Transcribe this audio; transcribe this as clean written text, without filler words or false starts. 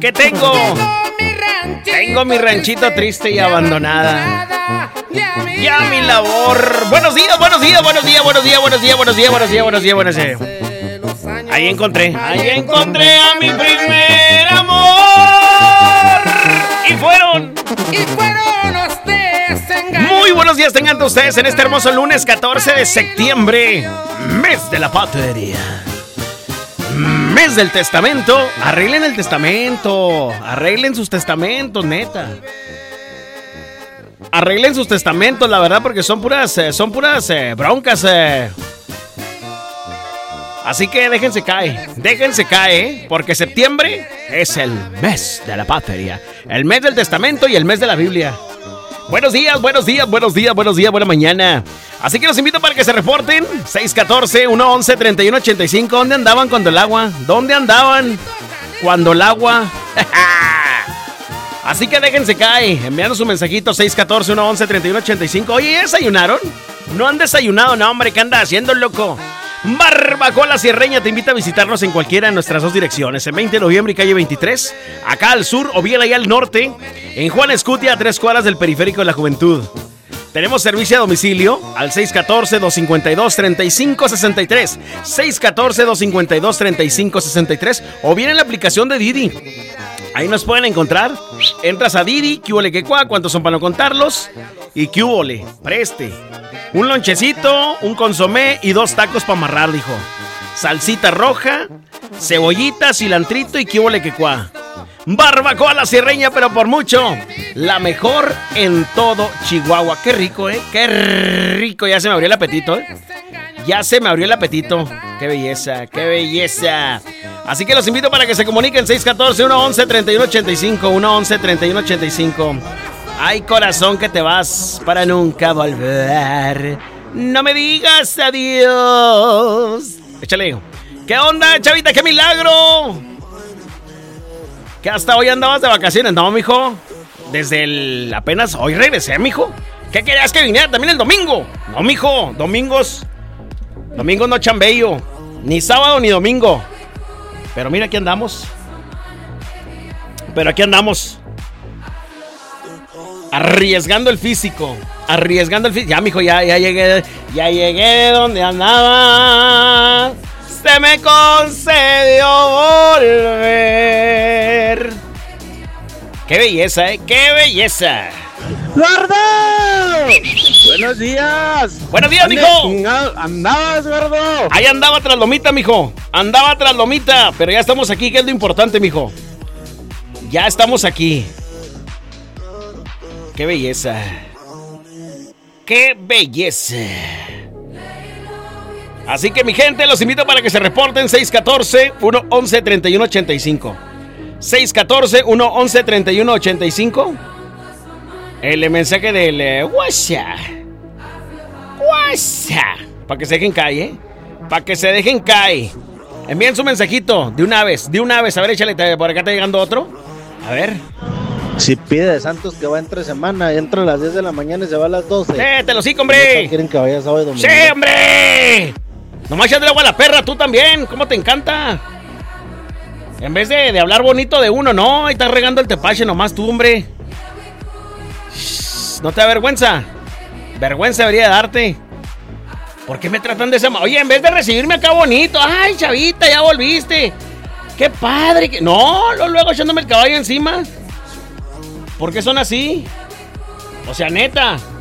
¿Qué tengo? Tengo mi ranchito triste y abandonada. Ya mi labor. Buenos días. Ahí encontré a mi primer amor. Y fueron ustedes. Muy buenos días tengan ustedes en este hermoso lunes 14 de septiembre. Mes de la patria. Mes del testamento. Arreglen el testamento. Arreglen sus testamentos, neta. Arreglen sus testamentos, la verdad, porque son puras broncas. Así que déjense caer, porque septiembre es el mes de la patria, el mes del testamento y el mes de la Biblia. Buenos días, buena mañana. Así que los invito para que se reporten. 614-111-3185. ¿Dónde andaban cuando el agua? Así que déjense caer, enviando su mensajito 614-111-3185. Oye, ¿ya desayunaron? ¿No han desayunado? No, hombre, ¿qué anda haciendo, loco? Barbacoa La Sierreña te invita a visitarnos en cualquiera de nuestras dos direcciones, en 20 de noviembre y calle 23, acá al sur o bien allá al norte, en Juan Escutia, a 3 cuadras del Periférico de la Juventud. Tenemos servicio a domicilio al 614-252-3563, 614-252-3563, o bien en la aplicación de Didi. Ahí nos pueden encontrar. Entras a Didi, ¿qué huele, qué cuá? ¿Cuántos son para no contarlos? Y qué huele, preste. Un lonchecito, un consomé y 2 tacos para amarrar, dijo. Salsita roja, cebollita, cilantrito y qué huele, qué cuá. Barbacoa La Sierreña, pero por mucho la mejor en todo Chihuahua. Qué rico, qué rico. Ya se me abrió el apetito, Qué belleza. Así que los invito para que se comuniquen 614-111-3185, 111-3185. Ay, corazón, que te vas para nunca volver. No me digas adiós. Échale. ¿Qué onda, chavita? ¡Qué milagro! ¿Que hasta hoy andabas de vacaciones? No, mijo. Desde apenas hoy regresé, mijo. ¿Qué querías que viniera también el domingo? No, mijo. Domingos no chambello. Ni sábado ni domingo. Pero mira, aquí andamos. Arriesgando el físico. Ya, mijo, ya llegué de donde andaba. Se me concedió volver. ¡Qué belleza, qué belleza! ¡Gordo! ¡Buenos días! ¡Buenos días, mijo! ¿Andabas, gordo? Ahí andaba tras lomita, mijo. Pero ya estamos aquí, que es lo importante, mijo. Ya estamos aquí. ¡Qué belleza! ¡Qué belleza! Así que, mi gente, los invito para que se reporten 614-111-3185. 614-111-3185. El mensaje del WhatsApp. Para que se dejen caer, Envíen su mensajito de una vez. A ver, échale, por acá está llegando otro. A ver. Si pide de Santos que va entre semana, entra a las 10 de la mañana y se va a las 12. Te lo sigo, hombre. No quieren que vaya sábado y domingo. ¡Sí, hombre! Nomás echando agua a la perra, tú también. ¿Cómo te encanta? En vez de hablar bonito de uno, no. Ahí estás regando el tepache nomás tú, hombre. ¿No te da vergüenza? Vergüenza debería darte. ¿Por qué me tratan de esa manera? Oye, en vez de recibirme acá bonito. Ay, chavita, ya volviste. Qué padre. No, luego echándome el caballo encima. ¿Por qué son así? O sea, neta.